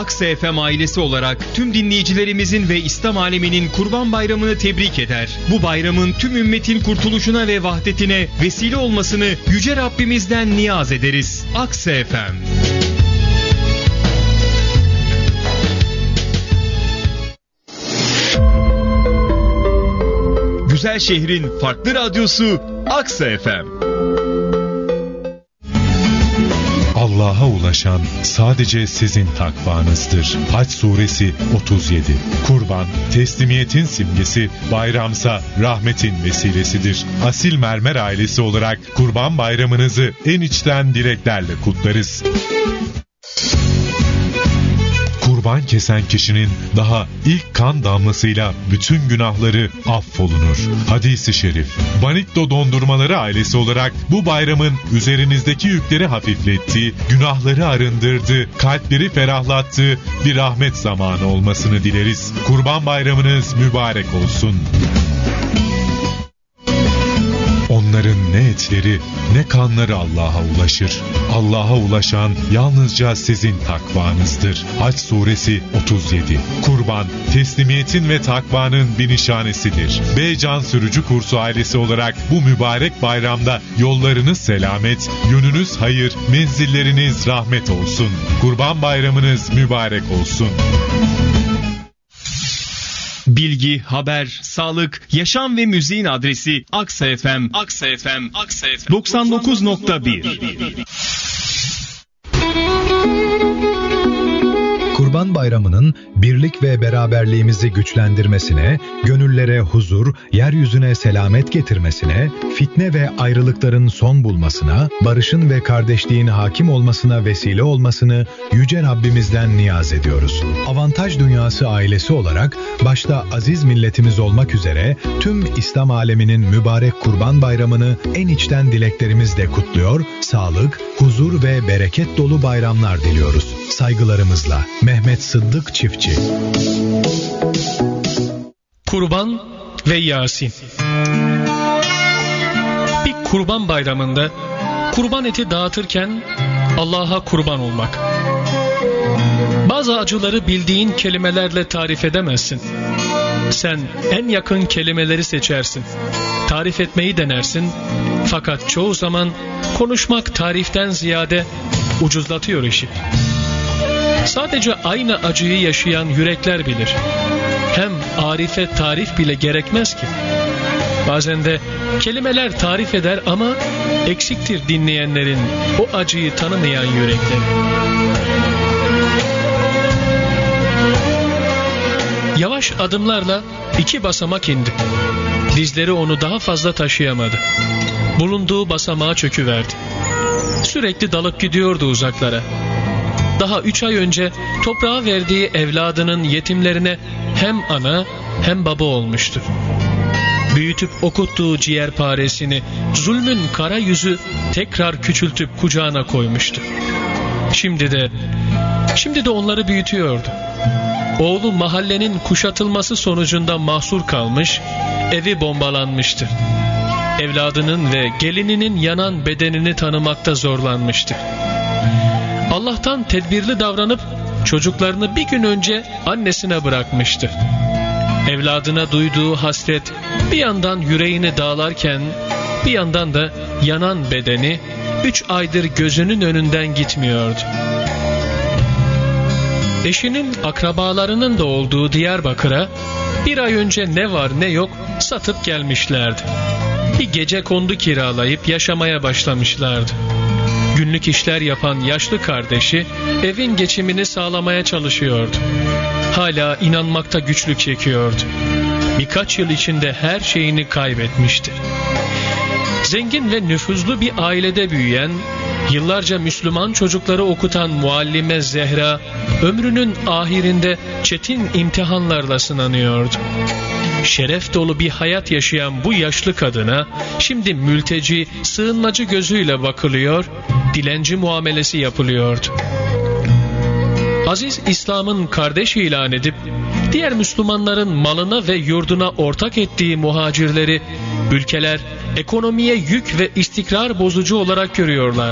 Aksa FM ailesi olarak tüm dinleyicilerimizin ve İslam aleminin Kurban Bayramı'nı tebrik eder. Bu bayramın tüm ümmetin kurtuluşuna ve vahdetine vesile olmasını Yüce Rabbimizden niyaz ederiz. Aksa FM. Güzel şehrin farklı radyosu Aksa FM. Allah'a ulaşan sadece sizin takvanızdır. Hac suresi 37. Kurban, teslimiyetin simgesi, bayramsa rahmetin vesilesidir. Asil Mermer ailesi olarak Kurban Bayramınızı en içten dileklerle kutlarız. Kurban kesen kişinin daha ilk kan damlasıyla bütün günahları affolunur. Hadis-i şerif. Banitto Dondurmaları ailesi olarak bu bayramın üzerinizdeki yükleri hafiflettiği, günahları arındırdığı, kalpleri ferahlattığı bir rahmet zamanı olmasını dileriz. Kurban Bayramınız mübarek olsun. Onların ne etleri ne kanları Allah'a ulaşır. Allah'a ulaşan yalnızca sizin takvanızdır. Hac suresi 37. Kurban, teslimiyetin ve takvanın bir nişanesidir. Beycan Sürücü Kursu ailesi olarak bu mübarek bayramda yollarınız selamet, yönünüz hayır, menzilleriniz rahmet olsun. Kurban Bayramınız mübarek olsun. Bilgi, haber, sağlık, yaşam ve müziğin adresi Aksa FM. Aksa FM. Aksa FM 99.1. Kurban Bayramı'nın birlik ve beraberliğimizi güçlendirmesine, gönüllere huzur, yeryüzüne selamet getirmesine, fitne ve ayrılıkların son bulmasına, barışın ve kardeşliğin hakim olmasına vesile olmasını Yüce Rabbimizden niyaz ediyoruz. Avantaj Dünyası ailesi olarak başta aziz milletimiz olmak üzere tüm İslam aleminin mübarek Kurban Bayramı'nı en içten dileklerimizle kutluyor, sağlık, huzur ve bereket dolu bayramlar diliyoruz. Saygılarımızla Mehmet Sıddık Çiftçi. Kurban ve Yasin. Bir kurban bayramında kurban eti dağıtırken Allah'a kurban olmak. Bazı acıları bildiğin kelimelerle tarif edemezsin. Sen en yakın kelimeleri seçersin. Tarif etmeyi denersin. Fakat çoğu zaman konuşmak tariften ziyade ucuzlatıyor işi. Sadece aynı acıyı yaşayan yürekler bilir. Hem arife tarif bile gerekmez ki. Bazen de kelimeler tarif eder ama eksiktir dinleyenlerin o acıyı tanımayan yürekleri. Yavaş adımlarla 2 basamak indi. Dizleri onu daha fazla taşıyamadı. Bulunduğu basamağa çöküverdi. Sürekli dalıp gidiyordu uzaklara. Daha 3 ay önce toprağa verdiği evladının yetimlerine hem ana hem baba olmuştu. Büyütüp okuttuğu ciğerparesini zulmün kara yüzü tekrar küçültüp kucağına koymuştu. Şimdi de onları büyütüyordu. Oğlu mahallenin kuşatılması sonucunda mahsur kalmış, evi bombalanmıştı. Evladının ve gelininin yanan bedenini tanımakta zorlanmıştı. Allah'tan tedbirli davranıp çocuklarını bir gün önce annesine bırakmıştı. Evladına duyduğu hasret bir yandan yüreğini dağlarken bir yandan da yanan bedeni 3 aydır gözünün önünden gitmiyordu. Eşinin akrabalarının da olduğu Diyarbakır'a 1 ay önce ne var ne yok satıp gelmişlerdi. Bir gecekondu kiralayıp yaşamaya başlamışlardı. Günlük işler yapan yaşlı kardeşi evin geçimini sağlamaya çalışıyordu. Hala inanmakta güçlük çekiyordu. Birkaç yıl içinde her şeyini kaybetmişti. Zengin ve nüfuzlu bir ailede büyüyen, yıllarca Müslüman çocukları okutan Muallime Zehra, ömrünün ahirinde çetin imtihanlarla sınanıyordu. Şeref dolu bir hayat yaşayan bu yaşlı kadına şimdi mülteci, sığınmacı gözüyle bakılıyor, dilenci muamelesi yapılıyordu. Aziz İslam'ın kardeş ilan edip diğer Müslümanların malına ve yurduna ortak ettiği muhacirleri ülkeler ekonomiye yük ve istikrar bozucu olarak görüyorlar.